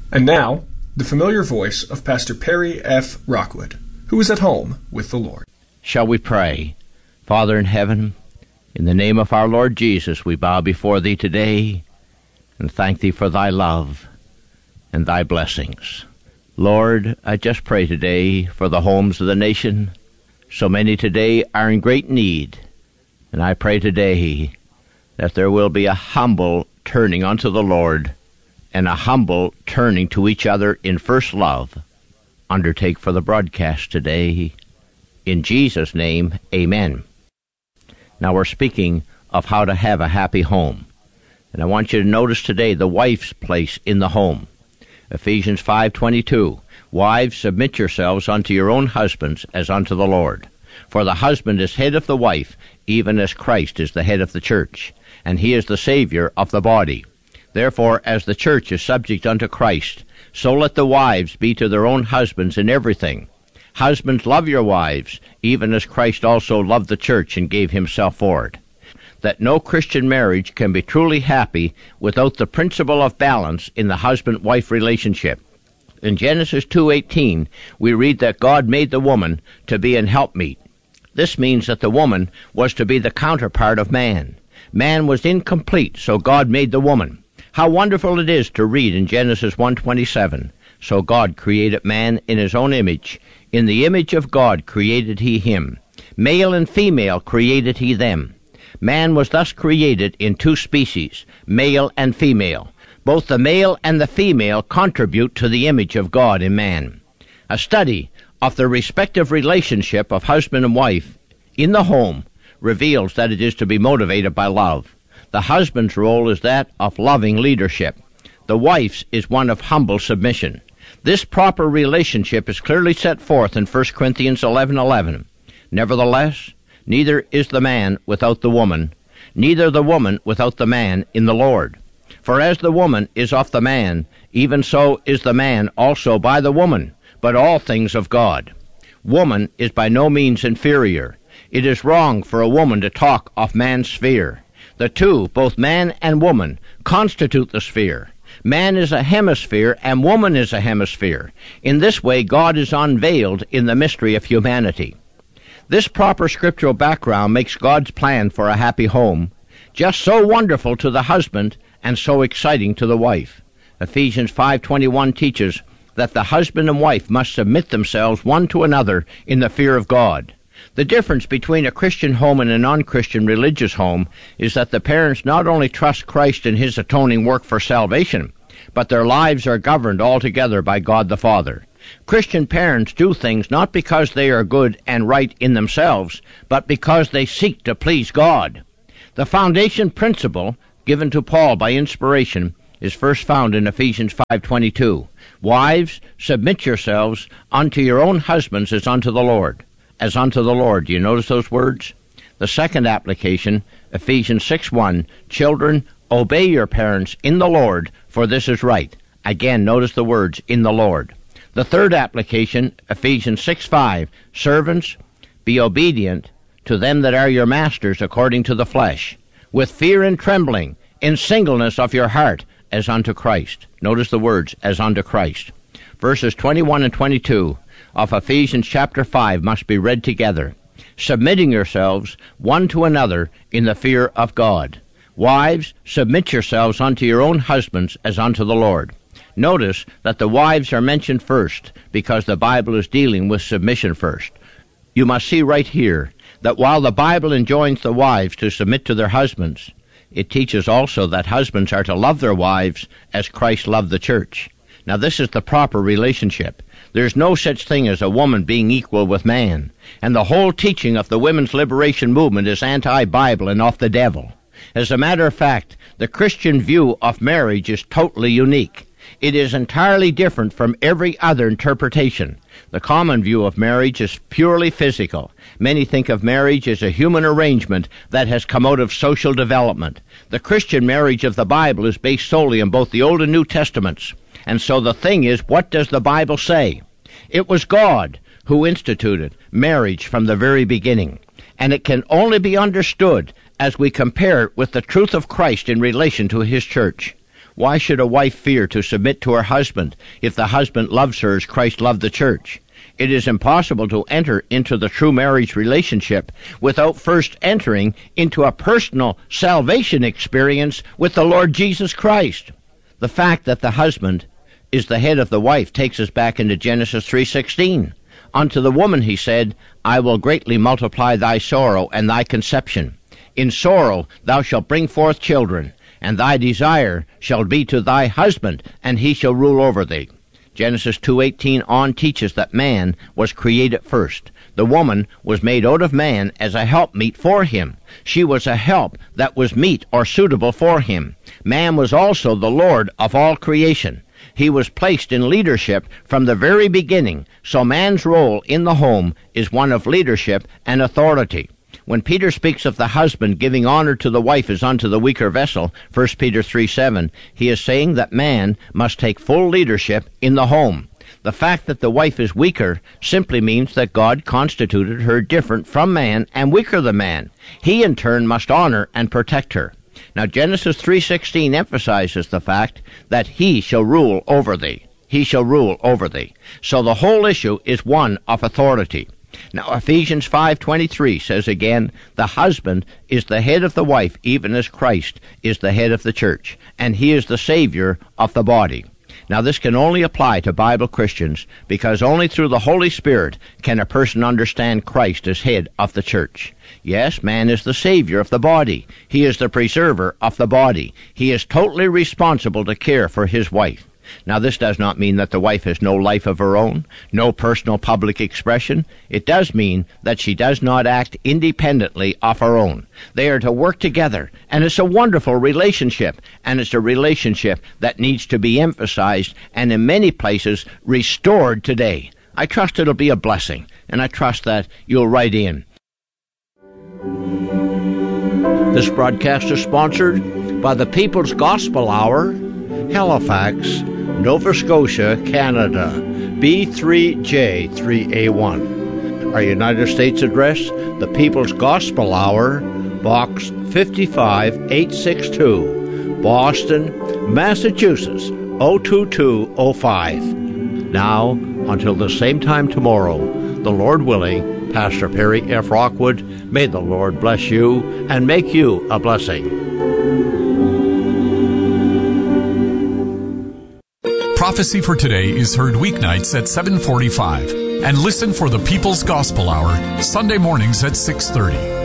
And now, the familiar voice of Pastor Perry F. Rockwood, who is at home with the Lord. Shall we pray? Father in heaven, in the name of our Lord Jesus, we bow before Thee today and thank Thee for Thy love and Thy blessings. Lord, I just pray today for the homes of the nation. So many today are in great need, and I pray today that there will be a humble turning unto the Lord and a humble turning to each other in first love. Undertake for the broadcast today. In Jesus' name, amen. Now we're speaking of how to have a happy home. And I want you to notice today the wife's place in the home. Ephesians 5:22, Wives, submit yourselves unto your own husbands as unto the Lord. For the husband is head of the wife, even as Christ is the head of the church, and he is the Savior of the body. Therefore, as the church is subject unto Christ, so let the wives be to their own husbands in everything. Husbands, love your wives, even as Christ also loved the church and gave himself for it. That no Christian marriage can be truly happy without the principle of balance in the husband-wife relationship. In Genesis 2:18, we read that God made the woman to be an helpmeet. This means that the woman was to be the counterpart of man. Man was incomplete, so God made the woman. How wonderful it is to read in Genesis 1:27. So God created man in his own image. In the image of God created he him. Male and female created he them. Man was thus created in two species, male and female. Both the male and the female contribute to the image of God in man. A study of the respective relationship of husband and wife in the home reveals that it is to be motivated by love. The husband's role is that of loving leadership. The wife's is one of humble submission. This proper relationship is clearly set forth in 1 Corinthians 11:11. Nevertheless, neither is the man without the woman, neither the woman without the man in the Lord. For as the woman is of the man, even so is the man also by the woman, but all things of God. Woman is by no means inferior. It is wrong for a woman to talk of man's sphere. The two, both man and woman, constitute the sphere. Man is a hemisphere and woman is a hemisphere. In this way, God is unveiled in the mystery of humanity. This proper scriptural background makes God's plan for a happy home just so wonderful to the husband and so exciting to the wife. Ephesians 5:21 teaches that the husband and wife must submit themselves one to another in the fear of God. The difference between a Christian home and a non-Christian religious home is that the parents not only trust Christ in his atoning work for salvation, but their lives are governed altogether by God the Father. Christian parents do things not because they are good and right in themselves, but because they seek to please God. The foundation principle given to Paul by inspiration is first found in Ephesians 5:22. Wives, submit yourselves unto your own husbands as unto the Lord. As unto the Lord. Do you notice those words? The second application, Ephesians 6:1, children, obey your parents in the Lord, for this is right. Again, notice the words, in the Lord. The third application, Ephesians 6:5, servants, be obedient to them that are your masters according to the flesh, with fear and trembling, in singleness of your heart, as unto Christ. Notice the words, as unto Christ. Verses 21 and 22 of Ephesians chapter 5 must be read together, submitting yourselves one to another in the fear of God. Wives, submit yourselves unto your own husbands as unto the Lord. Notice that the wives are mentioned first because the Bible is dealing with submission first. You must see right here that while the Bible enjoins the wives to submit to their husbands, it teaches also that husbands are to love their wives as Christ loved the church. Now this is the proper relationship. There's no such thing as a woman being equal with man, and the whole teaching of the women's liberation movement is anti-Bible and of the devil. As a matter of fact, the Christian view of marriage is totally unique. It is entirely different from every other interpretation. The common view of marriage is purely physical. Many think of marriage as a human arrangement that has come out of social development. The Christian marriage of the Bible is based solely on both the Old and New Testaments. And so the thing is, what does the Bible say? It was God who instituted marriage from the very beginning. And it can only be understood as we compare it with the truth of Christ in relation to his church. Why should a wife fear to submit to her husband if the husband loves her as Christ loved the church? It is impossible to enter into the true marriage relationship without first entering into a personal salvation experience with the Lord Jesus Christ. The fact that the husband is the head of the wife takes us back into Genesis 3:16. Unto the woman he said, I will greatly multiply thy sorrow and thy conception. In sorrow thou shalt bring forth children, and thy desire shall be to thy husband, and he shall rule over thee. Genesis 2:18 on teaches that man was created first. The woman was made out of man as a helpmeet for him. She was a help that was meet or suitable for him. Man was also the Lord of all creation. He was placed in leadership from the very beginning, so man's role in the home is one of leadership and authority. When Peter speaks of the husband giving honor to the wife as unto the weaker vessel, 1 Peter 3:7, he is saying that man must take full leadership in the home. The fact that the wife is weaker simply means that God constituted her different from man and weaker than man. He in turn must honor and protect her. Now Genesis 3:16 emphasizes the fact that he shall rule over thee. He shall rule over thee. So the whole issue is one of authority. Now Ephesians 5:23 says again, the husband is the head of the wife, even as Christ is the head of the church, and he is the Savior of the body. Now this can only apply to Bible Christians, because only through the Holy Spirit can a person understand Christ as head of the church. Yes, man is the Savior of the body. He is the preserver of the body. He is totally responsible to care for his wife. Now, this does not mean that the wife has no life of her own, no personal public expression. It does mean that she does not act independently of her own. They are to work together, and it's a wonderful relationship, and it's a relationship that needs to be emphasized and in many places restored today. I trust it'll be a blessing, and I trust that you'll write in. This broadcast is sponsored by the People's Gospel Hour, Halifax, Nova Scotia, Canada, B3J3A1. Our United States address, the People's Gospel Hour, Box 55862, Boston, Massachusetts, 02205. Now, until the same time tomorrow, the Lord willing, Pastor Perry F. Rockwood, may the Lord bless you and make you a blessing. Prophecy for Today is heard weeknights at 7:45 and listen for the People's Gospel Hour Sunday mornings at 6:30.